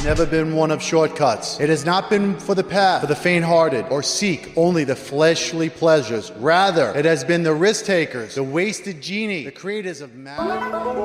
never been one of shortcuts. It has not been for the path for the faint-hearted or seek only the fleshly pleasures. Rather, it has been the risk takers, the wasted genie, the creators of magic.